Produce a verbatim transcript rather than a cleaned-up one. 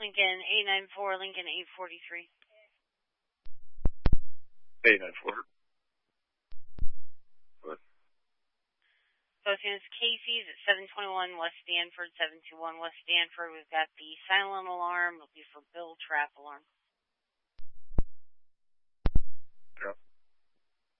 Lincoln eight nine four, Lincoln eight forty-three. eight nine four. What? Both Casey's at seven twenty-one West Stanford, seven two one West Stanford. We've got the silent alarm. It'll be for Bill Trap Alarm.